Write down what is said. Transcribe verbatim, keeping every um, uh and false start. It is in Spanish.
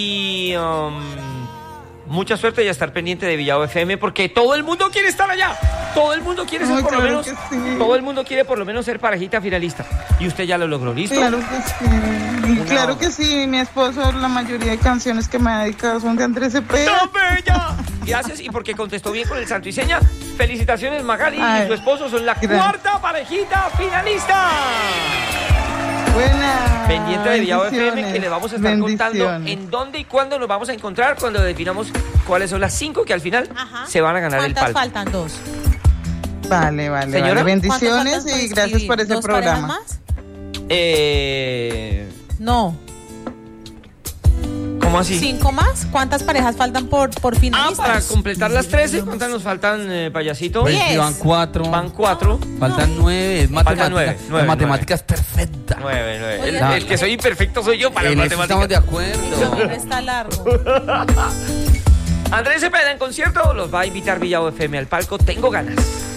Y um, mucha suerte y a estar pendiente de Villavo F M porque todo el mundo quiere estar allá. Todo el mundo quiere ser Ay, por lo claro menos. que sí. Todo el mundo quiere por lo menos ser parejita finalista. Y usted ya lo logró, ¿listo? Claro que sí. Una- Claro que sí. Mi esposo, la mayoría de canciones que me ha dedicado son de Andrés Cepeda. ¡Tan bella! Gracias, y porque contestó bien con el santo y seña. Felicitaciones, Magali Ay, y su esposo son la gracias. cuarta parejita finalista. Buena. Pendiente de Villavo F M, Bendiciones. que le vamos a estar contando Bendiciones. en dónde y cuándo nos vamos a encontrar cuando definamos cuáles son las cinco que al final Ajá. se van a ganar el ¿Cuántas palco. faltan? Dos. Vale, vale, Señora, vale. Bendiciones ¿Cuántas faltan y gracias por ese ¿Dos parejas programa. más? Eh, No. ¿Cómo así? ¿Cinco más? ¿Cuántas parejas faltan por, por Ah, finalistas? para completar las trece, ¿cuántas nos faltan, eh, payasito? Diez. Pues si van cuatro. Van cuatro. Faltan nueve. Es matemática. nueve, nueve, la matemática es perfecta. Nueve, nueve. El, Oiga. el que soy imperfecto soy yo para En las eso estamos de matemáticas. El acuerdo. nombre está largo. Andrés Cepeda en concierto los va a invitar Villavo F M al palco. Tengo ganas.